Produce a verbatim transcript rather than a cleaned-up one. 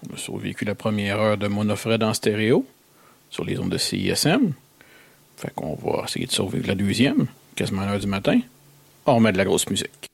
On a survécu la première heure de Monofred en stéréo sur les ondes de C I S M. Fait qu'on va essayer de survivre la deuxième, quasiment à l'heure du matin. On remet de la grosse musique.